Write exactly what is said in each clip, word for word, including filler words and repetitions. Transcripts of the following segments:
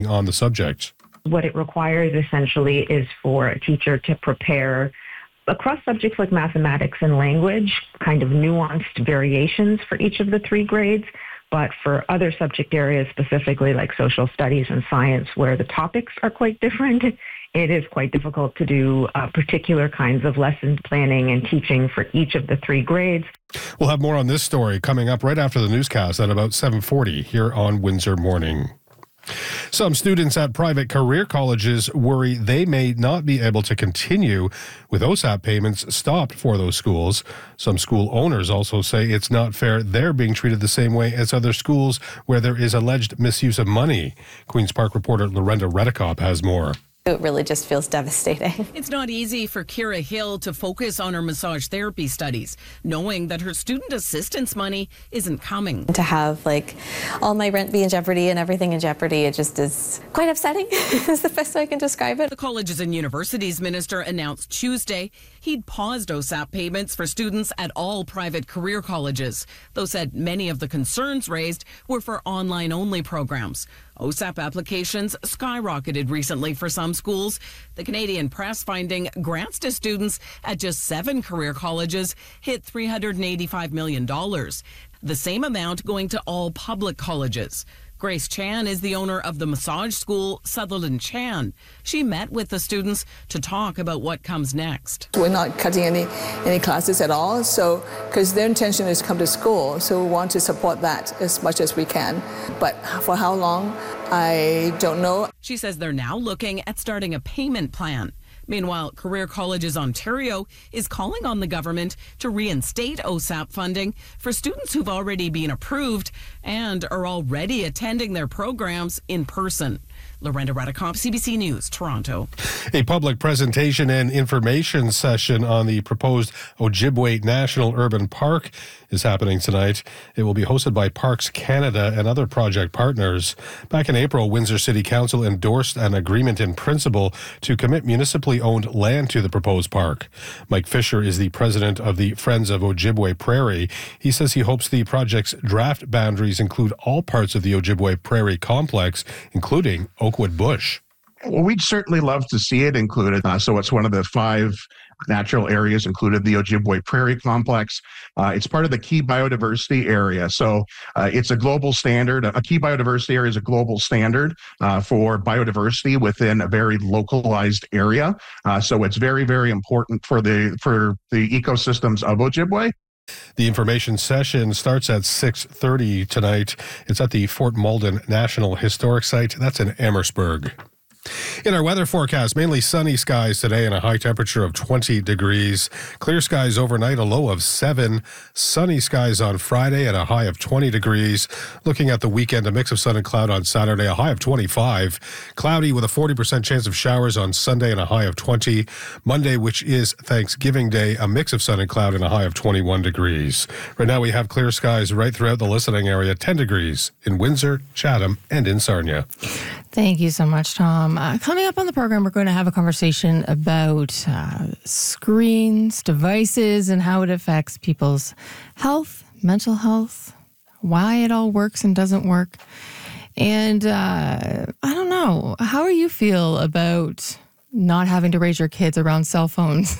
on the subject. What it requires essentially is for a teacher to prepare across subjects like mathematics and language, kind of nuanced variations for each of the three grades. But for other subject areas, specifically like social studies and science, where the topics are quite different, it is quite difficult to do uh, particular kinds of lesson planning and teaching for each of the three grades. We'll have more on this story coming up right after the newscast at about seven forty here on Windsor Morning. Some students at private career colleges worry they may not be able to continue with O S A P payments stopped for those schools. Some school owners also say it's not fair they're being treated the same way as other schools where there is alleged misuse of money. Queen's Park reporter Lorenda Redekop has more. It really just feels devastating. It's not easy for Kira Hill to focus on her massage therapy studies, knowing that her student assistance money isn't coming. To have like all my rent be in jeopardy and everything in jeopardy, it just is quite upsetting, is the best way I can describe it. The Colleges and Universities Minister announced Tuesday he'd paused O S A P payments for students at all private career colleges, though said many of the concerns raised were for online-only programs. O S A P applications skyrocketed recently for some schools. The Canadian Press finding grants to students at just seven career colleges hit three hundred eighty-five million dollars, the same amount going to all public colleges. Grace Chan is the owner of the massage school Sutherland Chan. She met with the students to talk about what comes next. We're not cutting any any classes at all, so because their intention is to come to school, so we want to support that as much as we can. But for how long, I don't know. She says they're now looking at starting a payment plan. Meanwhile, Career Colleges Ontario is calling on the government to reinstate O S A P funding for students who've already been approved and are already attending their programs in person. Lorenda Redekop, C B C News, Toronto. A public presentation and information session on the proposed Ojibwe National Urban Park is happening tonight. It will be hosted by Parks Canada and other project partners. Back in April, Windsor City Council endorsed an agreement in principle to commit municipally owned land to the proposed park. Mike Fisher is the president of the Friends of Ojibwe Prairie. He says he hopes the project's draft boundaries include all parts of the Ojibwe Prairie complex, including Oakwood Bush. Well, we'd certainly love to see it included. Uh, so it's one of the five natural areas included, the Ojibwe Prairie Complex. Uh, it's part of the key biodiversity area. So uh, it's a global standard. A key biodiversity area is a global standard uh, for biodiversity within a very localized area. Uh, so it's very, very important for the for the ecosystems of Ojibwe. The information session starts at six thirty tonight. It's at the Fort Malden National Historic Site. That's in Amherstburg. In our weather forecast, mainly sunny skies today and a high temperature of twenty degrees. Clear skies overnight, a low of seven. Sunny skies on Friday at a high of twenty degrees. Looking at the weekend, a mix of sun and cloud on Saturday, a high of twenty-five. Cloudy with a forty percent chance of showers on Sunday and a high of twenty. Monday, which is Thanksgiving Day, a mix of sun and cloud and a high of twenty-one degrees. Right now we have clear skies right throughout the listening area, ten degrees in Windsor, Chatham, and in Sarnia. Thank you so much, Tom. Uh, coming up on the program, we're going to have a conversation about uh, screens, devices, and how it affects people's health, mental health, why it all works and doesn't work. And uh, I don't know, how do you feel about not having to raise your kids around cell phones,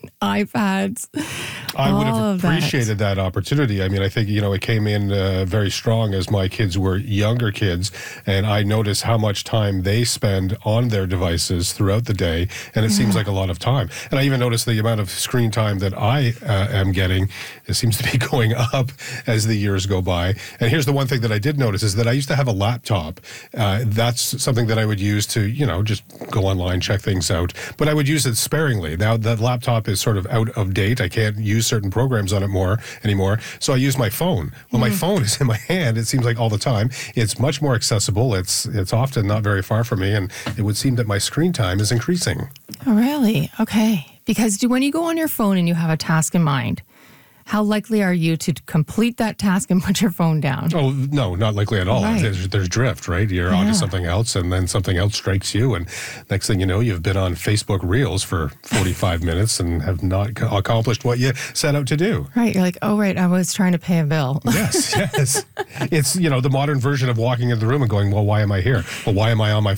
iPads? I would have that. appreciated that opportunity. I mean, I think, you know, it came in uh, very strong as my kids were younger kids, and I noticed how much time they spend on their devices throughout the day, and it yeah. seems like a lot of time. And I even noticed the amount of screen time that I uh, am getting, it seems to be going up as the years go by. And here's the one thing that I did notice is that I used to have a laptop. Uh, that's something that I would use to, you know, just go online, check things out. But I would use it sparingly. Now that laptop is sort of out of date. I can't use certain programs on it more anymore. So I use my phone. When mm. my phone is in my hand, it seems like all the time. It's much more accessible. It's it's often not very far from me, and it would seem that my screen time is increasing. Oh, really? Okay. Because do, when you go on your phone and you have a task in mind, how likely are you to complete that task and put your phone down? Oh, no, not likely at all. Right. There's, there's drift, right? You're yeah. onto something else, and then something else strikes you, and next thing you know, you've been on Facebook Reels for forty-five minutes and have not co- accomplished what you set out to do. Right. You're like, oh, right, I was trying to pay a bill. Yes, yes. It's, you know, the modern version of walking into the room and going, well, why am I here? Well, why am I on my